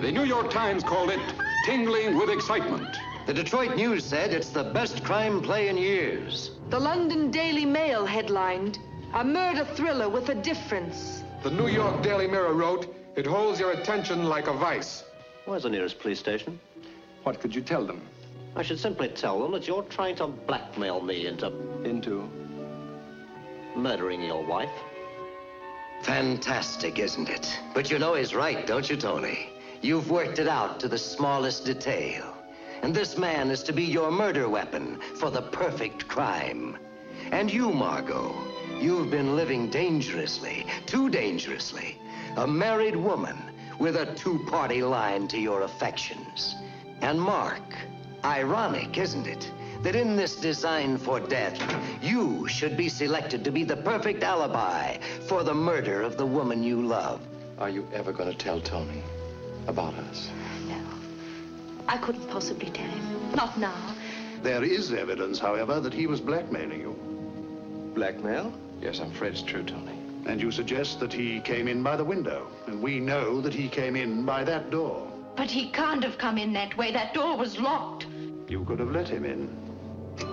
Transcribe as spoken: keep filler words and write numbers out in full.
The New York Times called it tingling with excitement. The Detroit News said it's the best crime play in years. The London Daily Mail headlined, "A murder thriller with a difference." The New York Daily Mirror wrote, "It holds your attention like a vice." Where's the nearest police station? What could you tell them? I should simply tell them that you're trying to blackmail me into... Into? murdering your wife. Fantastic, isn't it? But you know he's right, don't you, Tony? You've worked it out to the smallest detail. And this man is to be your murder weapon for the perfect crime. And you, Margot, you've been living dangerously, too dangerously. A married woman with a two-party line to your affections. And Mark, ironic, isn't it? That in this design for death, you should be selected to be the perfect alibi for the murder of the woman you love. Are you ever going to tell Tony about us? No. I couldn't possibly tell him. Not now. There is evidence, however, that he was blackmailing you. Blackmail? Yes, I'm afraid it's true, Tony. And you suggest that he came in by the window. And we know that he came in by that door. But he can't have come in that way. That door was locked. You could have let him in.